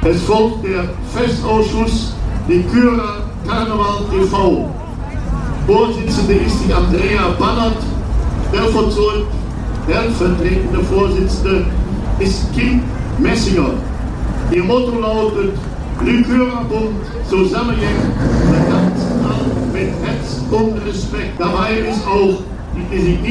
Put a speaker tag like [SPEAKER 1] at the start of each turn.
[SPEAKER 1] Es folgt der Festausschuss, die Kyra Karneval e.V. Vorsitzende ist die Andrea Bannert, stellvertretende Vorsitzende ist Kim Messinger. Ihr Motto lautet: Lykyra-Bund zusammenhängen, bekannt mit Herz und Respekt. Dabei ist auch die Designierung